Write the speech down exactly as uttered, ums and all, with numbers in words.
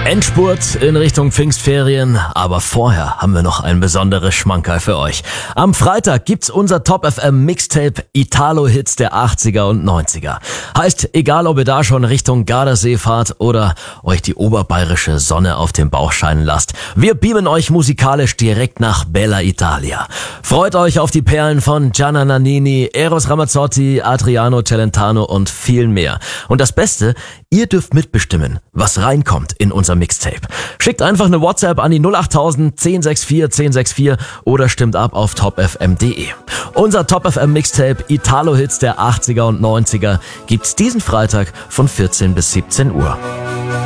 Endspurt in Richtung Pfingstferien, aber vorher haben wir noch ein besonderes Schmankerl für euch. Am Freitag gibt's unser Top F M Mixtape Italo-Hits der achtziger und neunziger. Heißt, egal ob ihr da schon Richtung Gardasee fahrt oder euch die oberbayerische Sonne auf den Bauch scheinen lasst, wir beamen euch musikalisch direkt nach Bella Italia. Freut euch auf die Perlen von Gianna Nannini, Eros Ramazzotti, Adriano Celentano und viel mehr. Und das Beste, ihr dürft mitbestimmen, was reinkommt in unser Mixtape. Schickt einfach eine WhatsApp an die null acht tausend zehn sechs vier zehn sechs vier oder stimmt ab auf top f m punkt d e. Unser Top F M Mixtape Italo-Hits der achtziger und neunziger gibt's diesen Freitag von vierzehn bis siebzehn Uhr.